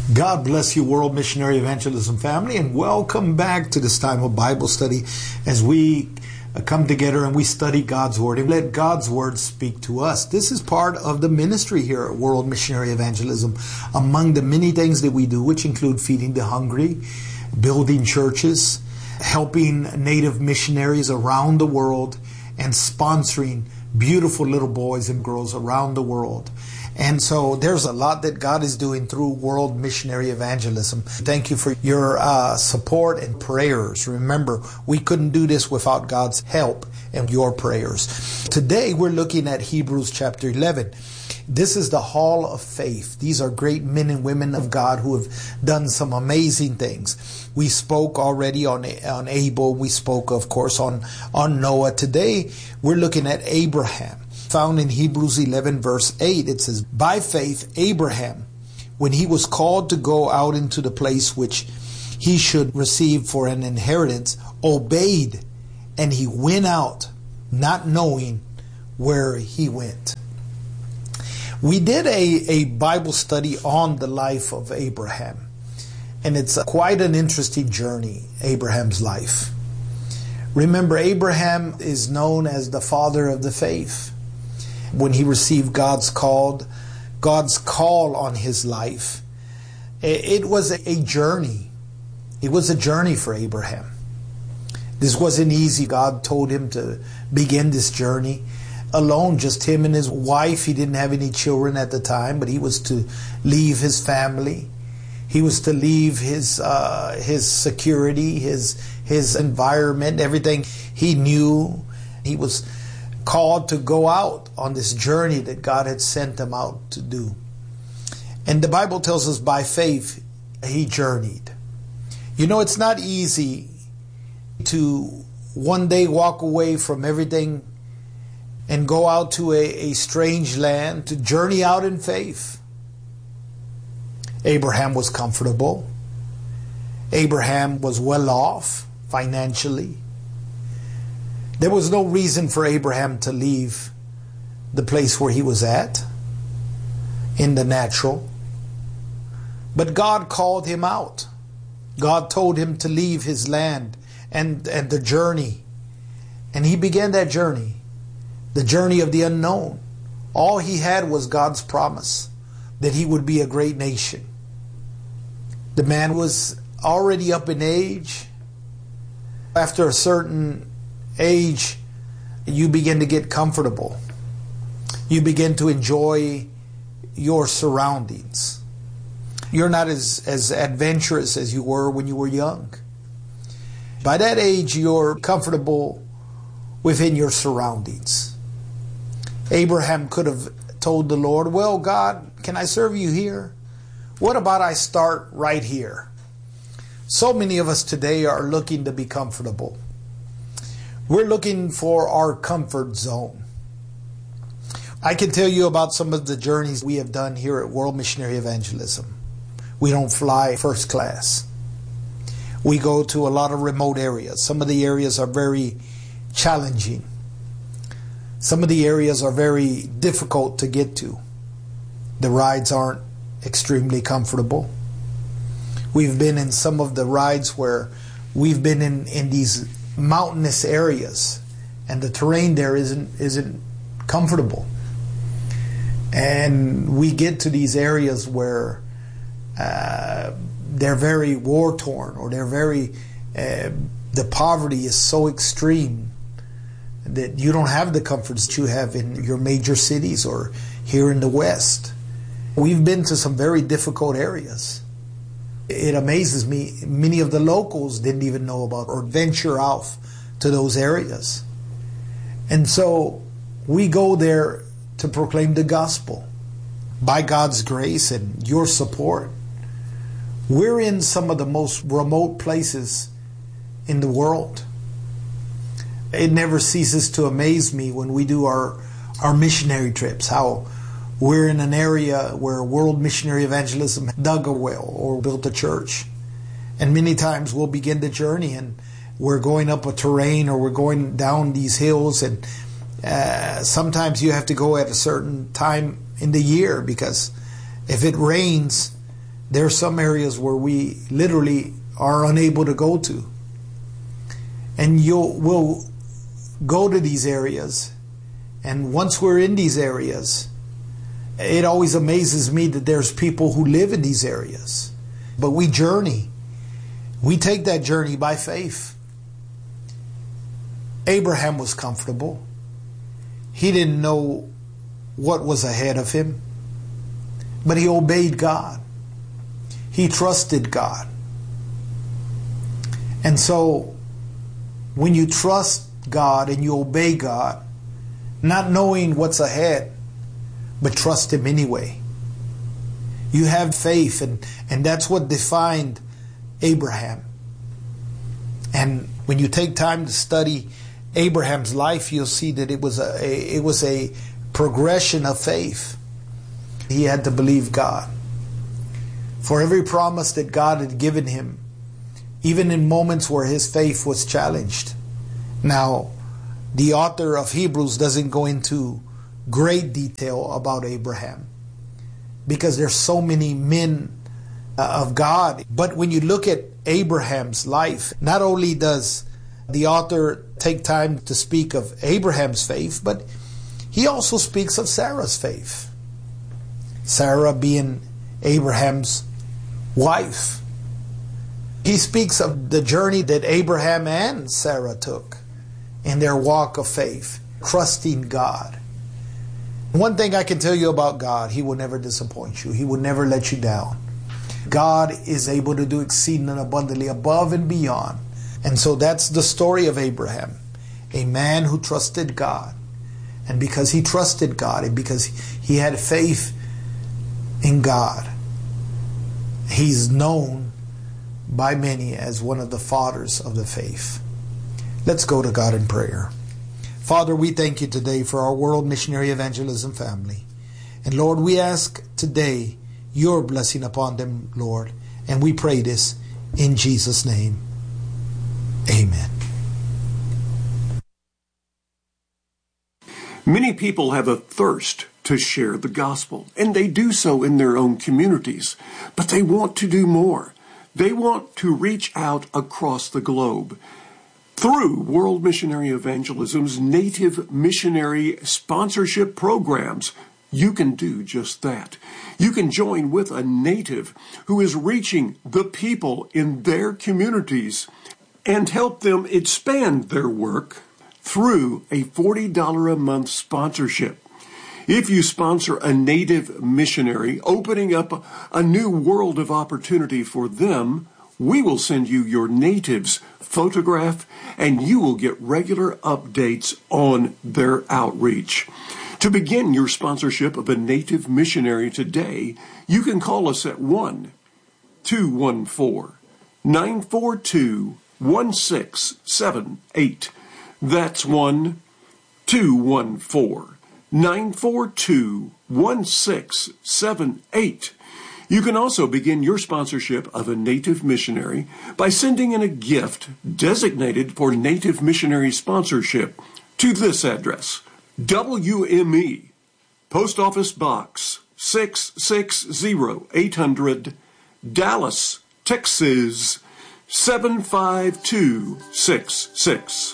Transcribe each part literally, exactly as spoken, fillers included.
God bless you, World Missionary Evangelism family, and welcome back to this time of Bible study as we come together and we study God's Word and let God's Word speak to us. This is part of the ministry here at World Missionary Evangelism, among the many things that we do, which include feeding the hungry, building churches, helping native missionaries around the world, and sponsoring beautiful little boys and girls around the world. And so there's a lot that God is doing through World Missionary Evangelism. Thank you for your uh, support and prayers. Remember, we couldn't do this without God's help and your prayers. Today we're looking at Hebrews chapter eleven. This is the Hall of Faith. These are great men and women of God who have done some amazing things. We spoke already on on Abel. We spoke, of course, on, on Noah. Today we're looking at Abraham. Found in Hebrews eleven verse eight, it says, "By faith Abraham, when he was called to go out into the place which he should receive for an inheritance, obeyed, and he went out, not knowing where he went." We did a, a Bible study on the life of Abraham, and it's quite an interesting journey, Abraham's life. Remember, Abraham is known as the father of the faith. When he received God's call, God's call on his life, it was a journey. It was a journey for Abraham. This wasn't easy. God told him to begin this journey alone, just him and his wife. He didn't have any children at the time, but he was to leave his family. He was to leave his uh, his security, his his environment, everything he knew. He was called to go out on this journey that God had sent him out to do. And the Bible tells us by faith he journeyed. You know, it's not easy to one day walk away from everything and go out to a, a strange land, to journey out in faith. Abraham was comfortable. Abraham was well off financially. There was no reason for Abraham to leave the place where he was at in the natural. But God called him out. God told him to leave his land and, and the journey. And he began that journey, the journey of the unknown. All he had was God's promise that he would be a great nation. The man was already up in age. After a certain age, you begin to get comfortable. You begin to enjoy your surroundings. You're not as, as adventurous as you were when you were young. By that age, you're comfortable within your surroundings. Abraham could have told the Lord, "Well, God, can I serve you here? What about I start right here?" So many of us today are looking to be comfortable. We're looking for our comfort zone. I can tell you about some of the journeys we have done here at World Missionary Evangelism. We don't fly first class. We go to a lot of remote areas. Some of the areas are very challenging. Some of the areas are very difficult to get to. The rides aren't extremely comfortable. We've been in some of the rides where we've been in, in these mountainous areas, and the terrain there isn't isn't comfortable. And we get to these areas where uh, they're very war torn, or they're very uh, the poverty is so extreme that you don't have the comforts that you have in your major cities or here in the West. We've been to some very difficult areas. It amazes me, many of the locals didn't even know about or venture out to those areas. And so we go there to proclaim the gospel. By God's grace and your support, we're in some of the most remote places in the world. It never ceases to amaze me when we do our, our missionary trips, how we're in an area where World Missionary Evangelism dug a well or built a church. And many times we'll begin the journey and we're going up a terrain or we're going down these hills, and uh, sometimes you have to go at a certain time in the year, because if it rains, there are some areas where we literally are unable to go to. And you'll we'll go to these areas. And once we're in these areas, it always amazes me that there's people who live in these areas. But we journey. We take that journey by faith. Abraham was comfortable. He didn't know what was ahead of him. But he obeyed God. He trusted God. And so, when you trust God and you obey God, not knowing what's ahead, but trust Him anyway, you have faith, and, and that's what defined Abraham. And when you take time to study Abraham's life, you'll see that it was a, a it was a progression of faith. He had to believe God. For every promise that God had given him, even in moments where his faith was challenged. Now, the author of Hebrews doesn't go into great detail about Abraham, because there's so many men of God. But when you look at Abraham's life, not only does the author take time to speak of Abraham's faith, but he also speaks of Sarah's faith. Sarah being Abraham's wife. He speaks of the journey that Abraham and Sarah took in their walk of faith, trusting God. One thing I can tell you about God, He will never disappoint you. He will never let you down. God is able to do exceeding and abundantly above and beyond. And so that's the story of Abraham, a man who trusted God. And because he trusted God and because he had faith in God, he's known by many as one of the fathers of the faith. Let's go to God in prayer. Father, we thank you today for our World Missionary Evangelism family. And Lord, we ask today your blessing upon them, Lord. And we pray this in Jesus' name. Amen. Many people have a thirst to share the gospel, and they do so in their own communities. But they want to do more. They want to reach out across the globe. Through World Missionary Evangelism's native missionary sponsorship programs, you can do just that. You can join with a native who is reaching the people in their communities and help them expand their work through a forty dollars a month sponsorship. If you sponsor a native missionary, opening up a new world of opportunity for them, we will send you your native's photograph and you will get regular updates on their outreach. To begin your sponsorship of a native missionary today, you can call us at one two one four, nine four two, one six seven eight. That's one two one four, nine four two, one six seven eight. You can also begin your sponsorship of a native missionary by sending in a gift designated for native missionary sponsorship to this address: W M E, Post Office Box six six zero eight hundred, Dallas, Texas seven five two six six.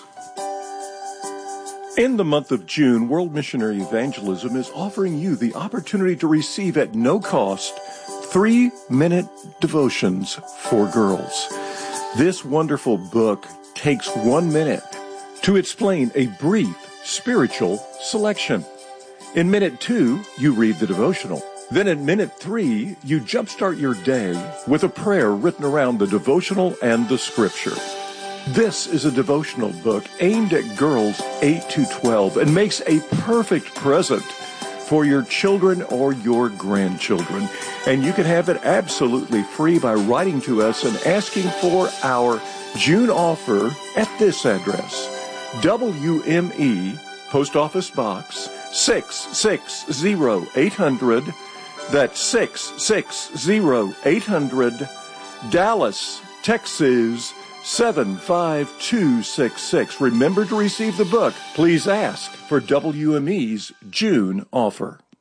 In the month of June, World Missionary Evangelism is offering you the opportunity to receive at no cost three-minute devotions for girls. This wonderful book takes one minute to explain a brief spiritual selection. In minute two, you read the devotional. Then in minute three, you jumpstart your day with a prayer written around the devotional and the scripture. This is a devotional book aimed at girls eight to twelve and makes a perfect present for your children or your grandchildren. And you can have it absolutely free by writing to us and asking for our June offer at this address: W M E, Post Office Box six six zero eight hundred. That's six six zero eight hundred, Dallas, Texas seven five two six six. Remember to receive the book. Please ask for W M E's June offer.